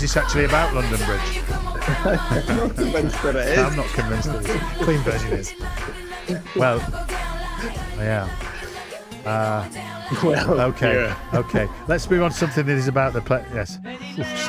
is this actually about London Bridge? I'm not convinced that it is. I'm not convinced it is. Clean version is. Well, yeah. Well, Okay, yeah. okay. Let's move on to something that is about the play. Yes. Oof,